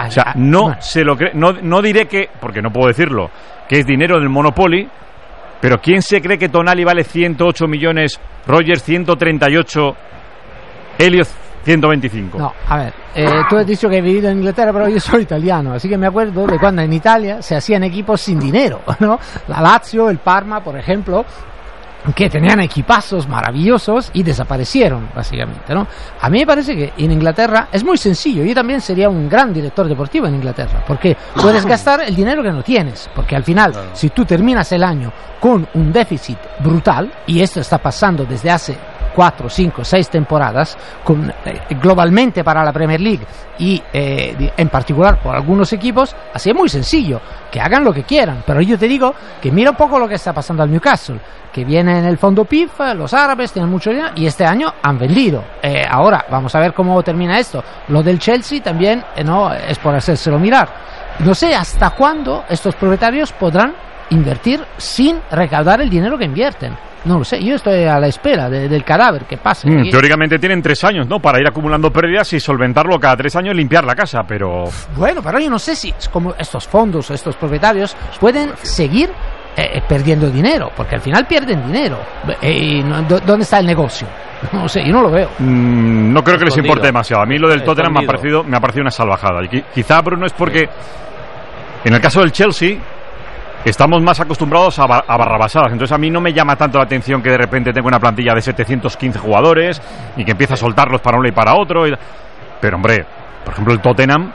Se lo cree. No diré que, porque no puedo decirlo, que es dinero del Monopoly, pero ¿quién se cree que Tonali vale 108 millones, Rogers 138, Elliot 125? No, a ver, tú has dicho que he vivido en Inglaterra, pero yo soy italiano, así que me acuerdo de cuando en Italia se hacían equipos sin dinero, ¿no? La Lazio, el Parma, por ejemplo, que tenían equipazos maravillosos y desaparecieron, básicamente, ¿no? A mí me parece que en Inglaterra es muy sencillo. Yo también sería un gran director deportivo en Inglaterra, porque puedes gastar el dinero que no tienes, porque al final, si tú terminas el año con un déficit brutal, y esto está pasando desde hace 4, 5, 6 temporadas, globalmente para la Premier League y en particular por algunos equipos, así es muy sencillo, que hagan lo que quieran, pero yo te digo que mira un poco lo que está pasando al Newcastle, que viene en el fondo PIF, los árabes tienen mucho dinero y este año han vendido. Ahora vamos a ver cómo termina esto. Lo del Chelsea también no es por hacérselo mirar. No sé hasta cuándo estos propietarios podrán invertir sin recaudar el dinero que invierten. No lo sé, yo estoy a la espera del cadáver que pase. Teóricamente tienen 3 años, ¿no? Para ir acumulando pérdidas y solventarlo cada 3 años, limpiar la casa, pero... Bueno, pero yo no sé si como estos fondos, estos propietarios pueden seguir perdiendo dinero, porque al final pierden dinero. ¿Dónde está el negocio? No sé, yo no lo veo. No creo que les importe demasiado. A mí lo del Tottenham me ha parecido una salvajada. Y quizá, Bruno, es porque en el caso del Chelsea estamos más acostumbrados a barrabasadas. Entonces a mí no me llama tanto la atención que de repente tenga una plantilla de 715 jugadores y que empiece a soltarlos para uno y para otro. Pero hombre, por ejemplo el Tottenham,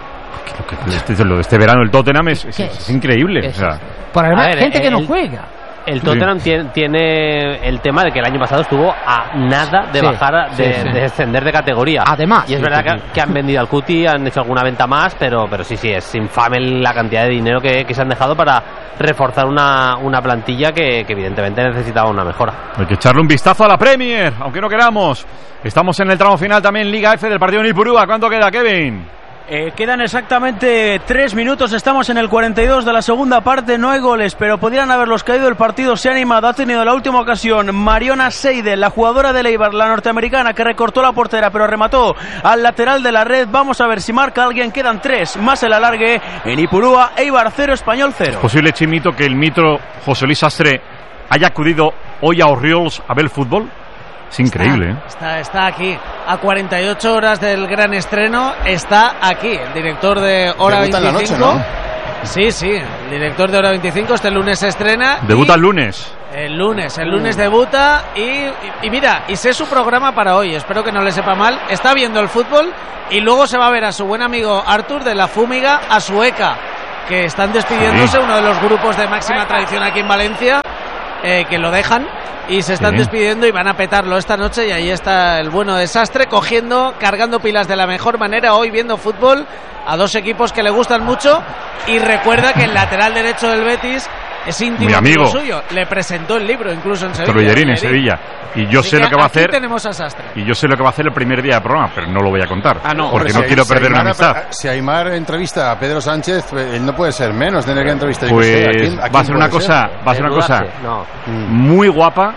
lo de este verano el Tottenham es increíble. Por además, gente que no juega. El Tottenham tiene el tema de que el año pasado estuvo a nada de bajar, de descender de categoría. Además. Y es verdad que han vendido al Cuti, han hecho alguna venta más, pero sí, es infame la cantidad de dinero que se han dejado para reforzar una plantilla que evidentemente necesitaba una mejora. Hay que echarle un vistazo a la Premier, aunque no queramos. Estamos en el tramo final también, Liga F del partido en Ipurúa. ¿Cuánto queda, Kevin? Quedan exactamente 3 minutos, estamos en el 42 de la segunda parte, no hay goles, pero podrían haberlos caído, el partido se ha animado, ha tenido la última ocasión Mariona Seidel, la jugadora de Eibar, la norteamericana, que recortó la portera, pero remató al lateral de la red. Vamos a ver si marca alguien, quedan 3, más el alargue en Ipurúa, Eibar 0, Español 0. ¿Es posible, Chimito, que el mitro José Luis Sastre haya acudido hoy a Orriols a ver el fútbol? Es increíble, Está aquí, a 48 horas del gran estreno, está aquí, el director de Hora 25. La noche, ¿no? Sí, el director de Hora 25, este lunes se estrena. ¿Debuta el lunes? El lunes debuta y mira, y sé su programa para hoy, espero que no le sepa mal, está viendo el fútbol y luego se va a ver a su buen amigo Artur de la Fúmiga, a Sueca, que están despidiéndose, uno de los grupos de máxima tradición aquí en Valencia, que lo dejan y se están despidiendo y van a petarlo esta noche, y ahí está el bueno desastre cargando pilas de la mejor manera hoy viendo fútbol a dos equipos que le gustan mucho. Y recuerda que el lateral derecho del Betis es íntimo amigo suyo, le presentó el libro incluso en Sevilla. Bellerín, en Sevilla. Y yo sé lo que va a hacer. Tenemos a Sastre. Y yo sé lo que va a hacer el primer día de programa, pero no lo voy a contar. Porque no quiero perder una amistad. Si Aimar entrevista a Pedro Sánchez, él no puede ser menos tener que entrevistar. Pues va a ser una cosa, muy guapa,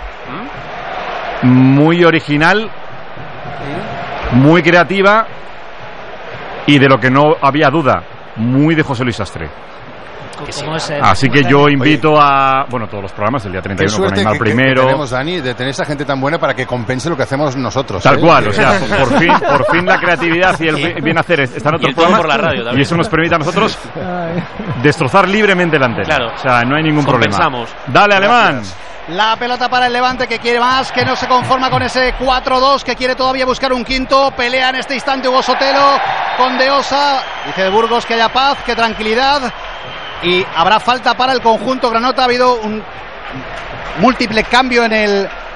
muy original, muy creativa y de lo que no había duda, muy de José Luis Sastre. Así que yo invito a todos los programas del día 31 con Aimar primero. Que tenemos, Dani, de tener esa gente tan buena para que compense lo que hacemos nosotros. Tal cual, o sea, por fin la creatividad y el bien hacer está en otros programas por la radio, y eso nos permite a nosotros destrozar libremente el antena. Claro. O sea, no hay ningún problema. Dale, Alemán. La pelota para el Levante, que quiere más, que no se conforma con ese 4-2, que quiere todavía buscar un quinto. Pelea en este instante Hugo Sotelo con De Osa. Dice de Burgos que haya paz, que tranquilidad. Y habrá falta para el conjunto granota. Ha habido un múltiple cambio en el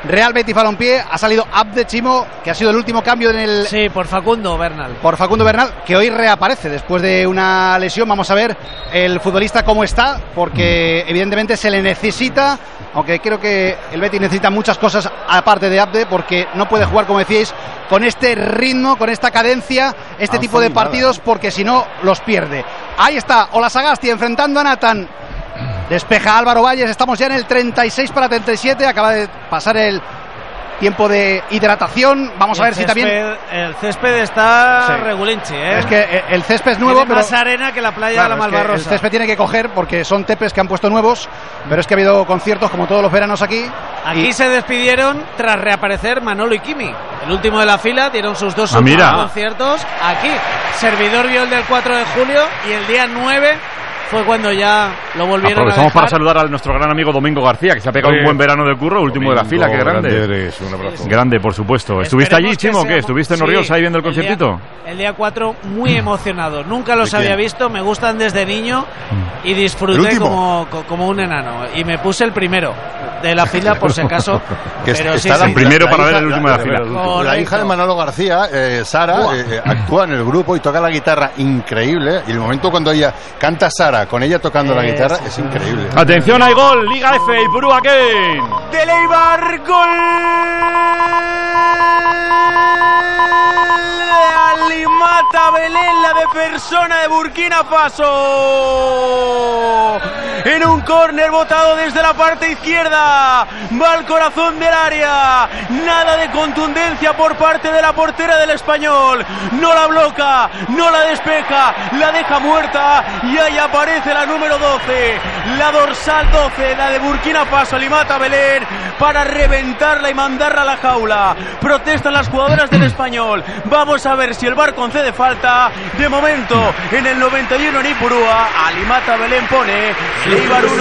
Real Betis Balompié. Ha salido Abde, Chimo, que ha sido el último cambio en el... Sí, por Facundo Bernal. Por Facundo Bernal, que hoy reaparece después de una lesión. Vamos a ver el futbolista cómo está, porque evidentemente se le necesita, aunque creo que el Betis necesita muchas cosas aparte de Abde, porque no puede jugar, como decíais, con este ritmo, con esta cadencia, este tipo de partidos, porque si no los pierde. Ahí está Olasagasti enfrentando a Nathan. Despeja Álvaro Valles, estamos ya en el 36 para 37, acaba de pasar el tiempo de hidratación. Vamos a ver si también... El césped está regulinchi, ¿eh? Es que el césped es nuevo, tiene pero... más arena que la playa de la Malvarrosa. El césped tiene que coger porque son tepes que han puesto nuevos, pero es que ha habido conciertos como todos los veranos aquí. Aquí se despidieron tras reaparecer Manolo y Kimi. El último de la fila, dieron sus dos últimos conciertos. Aquí, Servidor vio el del 4 de julio y el día 9... fue cuando ya lo volvieron Aprovechamos a para saludar a nuestro gran amigo Domingo García, que se ha pegado un buen verano de curro, último de la fila, qué grande. Eres, un abrazo. Grande, por supuesto. ¿Estuviste allí, Chimo, o qué? ¿Estuviste en Orriols ahí viendo el conciertito? El día 4, muy emocionado. Nunca los había visto, me gustan desde niño y disfruté como un enano. Y me puse el primero de la fila, por si acaso. Pero sí, el primero para ver el último de la fila. La hija de Manolo García, Sara, actúa en el grupo y toca la guitarra increíble. Y el momento cuando ella canta Sara, con ella tocando la guitarra, es increíble. Atención, hay gol, Liga F, Ipurúa Kane. De Leibar, gol de Alimata Belén, la de persona de Burkina Faso. En un córner botado desde la parte izquierda, va al corazón del área. Nada de contundencia por parte de la portera del Español. No la bloca, no la despeja, la deja muerta y ahí aparece la número 12, la dorsal 12, la de Burkina Faso, Alimata Belén, para reventarla y mandarla a la jaula. Protestan las jugadoras del Español. Vamos a ver si el VAR concede falta. De momento, en el 91 en Ipurúa, Alimata Belén pone Eibar 1,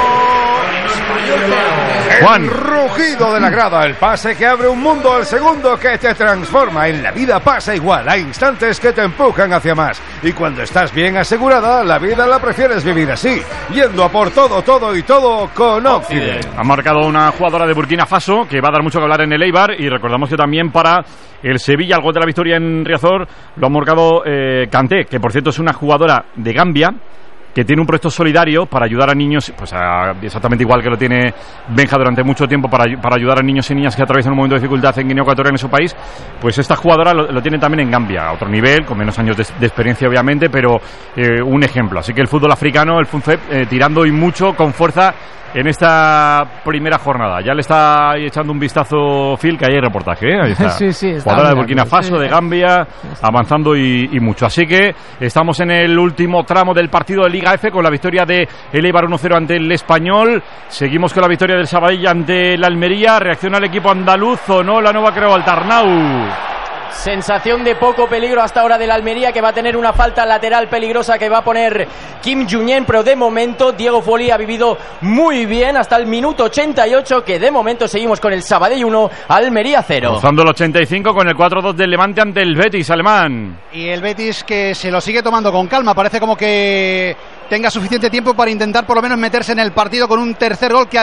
Español 0. Juan, rugido de la grada, el pase que abre un mundo al segundo, que te transforma. En la vida pasa igual, hay instantes que te empujan hacia más. Y cuando estás bien asegurada, la vida la prefieres vivir así, yendo a por todo, todo y todo con Occident. Ha marcado una jugadora de Burkina Faso que va a dar mucho que hablar en el Eibar, y recordamos que también para el Sevilla, el gol de la victoria en Riazor, lo ha marcado Kanté, que por cierto es una jugadora de Gambia, que tiene un proyecto solidario para ayudar a niños, pues exactamente igual que lo tiene Benja durante mucho tiempo, para ayudar a niños y niñas que atraviesan un momento de dificultad en Guinea Ecuatorial, en su país. Pues esta jugadora lo tiene también en Gambia, a otro nivel, con menos años de experiencia obviamente, pero un ejemplo. Así que el fútbol africano, el FUNFEP, tirando y mucho, con fuerza en esta primera jornada. Ya le está echando un vistazo Phil, que hay reportaje, ¿eh? Ahí está. Sí, jugadora de Burkina Faso, de Gambia, avanzando y mucho. Así que estamos en el último tramo del partido de Liga F, con la victoria de el Eibar 1-0 ante el Español. Seguimos con la victoria del Sabadell ante el Almería. Reacciona el equipo andaluz, o no, la nueva Creu Altarnau. Sensación de poco peligro hasta ahora del Almería, que va a tener una falta lateral peligrosa que va a poner Kim Junyent, pero de momento Diego Folí ha vivido muy bien hasta el minuto 88, que de momento seguimos con el Sabadell 1, Almería 0. Rozando el 85 con el 4-2 del Levante ante el Betis alemán. Y el Betis, que se lo sigue tomando con calma, parece como que tenga suficiente tiempo para intentar por lo menos meterse en el partido con un tercer gol que